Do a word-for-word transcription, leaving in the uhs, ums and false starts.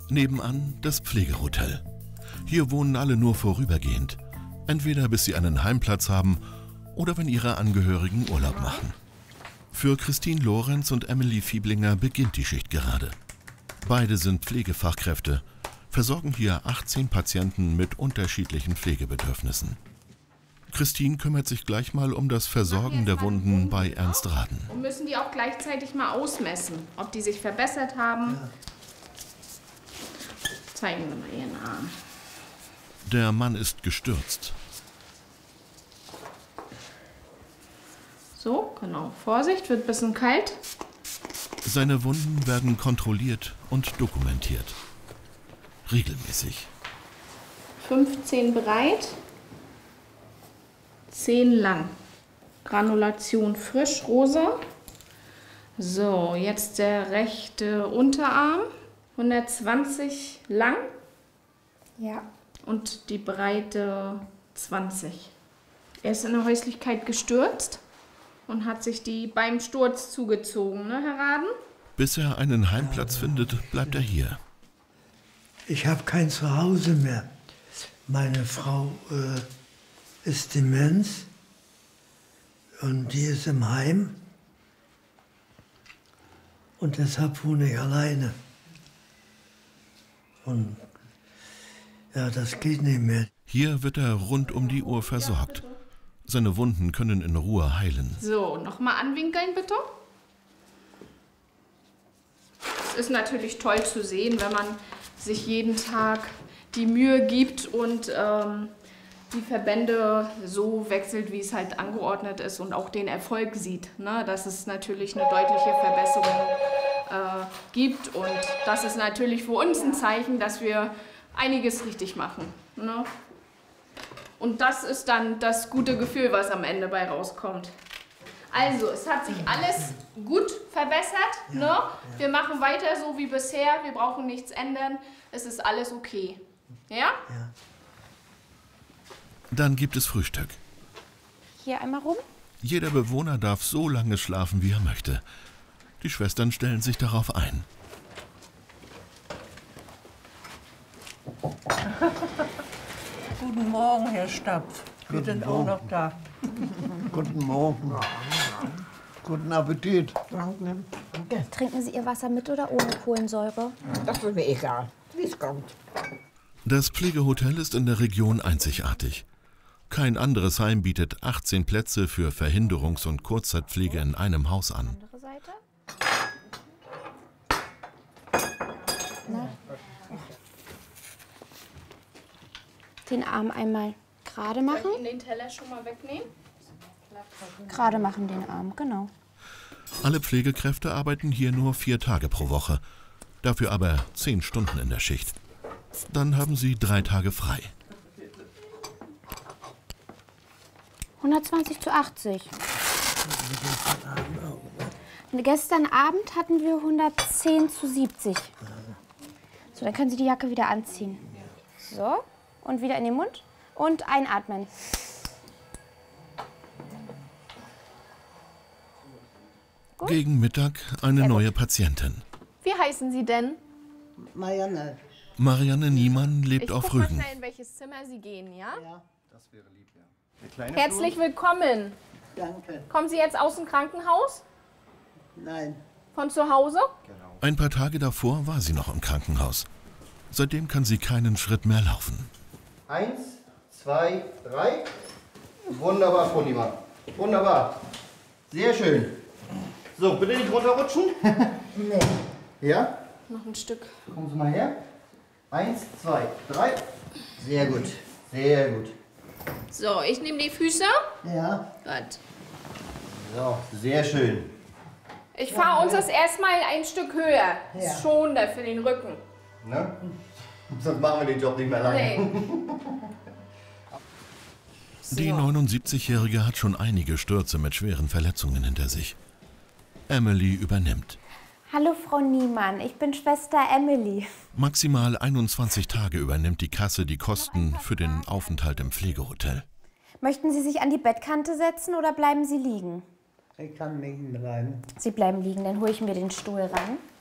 Nebenan das Pflegehotel. Hier wohnen alle nur vorübergehend. Entweder bis sie einen Heimplatz haben oder wenn ihre Angehörigen Urlaub machen. Für Christine Lorenz und Emily Fieblinger beginnt die Schicht gerade. Beide sind Pflegefachkräfte, versorgen hier achtzehn Patienten mit unterschiedlichen Pflegebedürfnissen. Christine kümmert sich gleich mal um das Versorgen der Wunden bei Ernst Raden. Und müssen die auch gleichzeitig mal ausmessen, ob die sich verbessert haben. Ja. Zeigen wir mal Ihren Arm. Der Mann ist gestürzt. So, genau. Vorsicht, wird ein bisschen kalt. Seine Wunden werden kontrolliert und dokumentiert. Regelmäßig. fünfzehn breit, zehn lang. Granulation frisch, rosa. So, jetzt der rechte Unterarm. hundertzwanzig lang. Ja. Und die Breite zwanzig. Er ist in der Häuslichkeit gestürzt und hat sich die beim Sturz zugezogen, ne, Herr Raden? Bis er einen Heimplatz findet, bleibt er hier. Ich habe kein Zuhause mehr. Meine Frau äh, ist Demenz und die ist im Heim. Und deshalb wohne ich alleine. Und ja, das geht nicht mehr. Hier wird er rund um die Uhr versorgt. Seine Wunden können in Ruhe heilen. So, nochmal anwinkeln bitte. Es ist natürlich toll zu sehen, wenn man sich jeden Tag die Mühe gibt und ähm, die Verbände so wechselt, wie es halt angeordnet ist und auch den Erfolg sieht, ne? Dass es natürlich eine deutliche Verbesserung äh, gibt. Und das ist natürlich für uns ein Zeichen, dass wir einiges richtig machen, ne? Und das ist dann das gute Gefühl, was am Ende bei rauskommt. Also, es hat sich alles gut verbessert. Ja, ne? Ja. Wir machen weiter so wie bisher. Wir brauchen nichts ändern. Es ist alles okay. Ja? Ja. Dann gibt es Frühstück. Hier einmal rum. Jeder Bewohner darf so lange schlafen, wie er möchte. Die Schwestern stellen sich darauf ein. Guten Morgen, Herr Stapf. Wir sind auch noch da. Guten Morgen. Guten Appetit. Danke. Trinken Sie Ihr Wasser mit oder ohne Kohlensäure? Das ist mir egal, wie es kommt. Das Pflegehotel ist in der Region einzigartig. Kein anderes Heim bietet achtzehn Plätze für Verhinderungs- und Kurzzeitpflege in einem Haus an. Andere Seite. Na? Den Arm einmal gerade machen. Soll ich den Teller schon mal wegnehmen? Gerade machen den Arm, genau. Alle Pflegekräfte arbeiten hier nur vier Tage pro Woche. Dafür aber zehn Stunden in der Schicht. Dann haben sie drei Tage frei. hundertzwanzig zu achtzig. Gestern Abend hatten wir hundertzehn zu siebzig. So, dann können Sie die Jacke wieder anziehen. So, und wieder in den Mund und einatmen. Gut. Gegen Mittag eine neue Patientin. Wie heißen Sie denn? Marianne. Marianne Niemann lebt ich auf guck mal Rügen. schnell, in welches Zimmer Sie gehen, ja? Ja. Das wäre lieb, ja. Herzlich willkommen. Danke. Kommen Sie jetzt aus dem Krankenhaus? Nein. Von zu Hause? Genau. Ein paar Tage davor war sie noch im Krankenhaus. Seitdem kann sie keinen Schritt mehr laufen. Eins, zwei, drei. Wunderbar, Frau Niemann. Wunderbar. Sehr schön. So, bitte nicht runterrutschen. Nee. Ja? Noch ein Stück. Kommen Sie mal her. Eins, zwei, drei. Sehr gut. Sehr gut. So, ich nehme die Füße. Ja. Gut. So, sehr schön. Ich fahre uns das erstmal ein Stück höher. Ja. Ist schonender für den Rücken. Ne? Sonst machen wir den Job nicht mehr lange. Nee. Die neunundsiebzigjährige hat schon einige Stürze mit schweren Verletzungen hinter sich. Emily übernimmt. Hallo Frau Niemann, ich bin Schwester Emily. Maximal einundzwanzig Tage übernimmt die Kasse die Kosten für den Aufenthalt im Pflegehotel. Möchten Sie sich an die Bettkante setzen oder bleiben Sie liegen? Ich kann liegen bleiben. Sie bleiben liegen, dann hole ich mir den Stuhl rein.